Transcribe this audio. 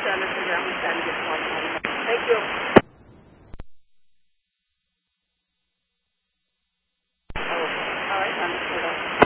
trying to figure out who's trying to get the call. Thank you. Oh, all right, understood.